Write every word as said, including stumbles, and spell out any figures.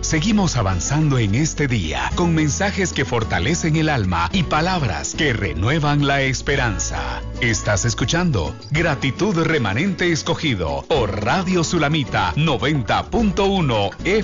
Seguimos avanzando en este día con mensajes que fortalecen el alma y palabras que renuevan la esperanza. Estás escuchando Gratitud Remanente Escogido por Radio Sulamita noventa punto uno F M.